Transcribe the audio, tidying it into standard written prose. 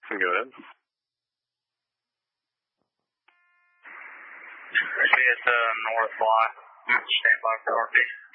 Go ahead. See it's north fly. Stand by for northeast.